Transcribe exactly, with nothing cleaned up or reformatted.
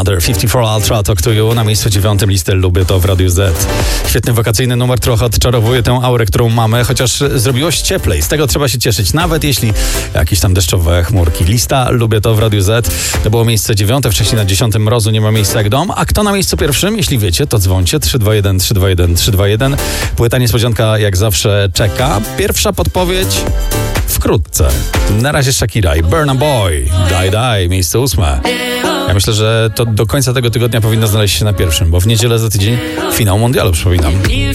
Another, pięćdziesiąt cztery Ultra, Talk to You, na miejscu dziewiątym listy Lubię to w Radiu Z. Świetny wakacyjny numer, trochę odczarowuje tę aurę, którą mamy, chociaż zrobiło się cieplej. Z tego trzeba się cieszyć, nawet jeśli jakieś tam deszczowe chmurki. Lista Lubię to w Radiu Z, to było miejsce dziewiąte, wcześniej na dziesiątym Mrozu nie ma miejsca jak dom. A kto na miejscu pierwszym? Jeśli wiecie, to dzwońcie trzy dwa jeden trzy dwa jeden trzy dwa jeden. Płyta niespodzianka jak zawsze czeka. Pierwsza podpowiedź wkrótce. Na razie Shakira i Burna Boy. Die Die, miejsce ósme. Ja myślę, że to do końca tego tygodnia powinno znaleźć się na pierwszym, bo w niedzielę za tydzień finał mundialu, przypominam.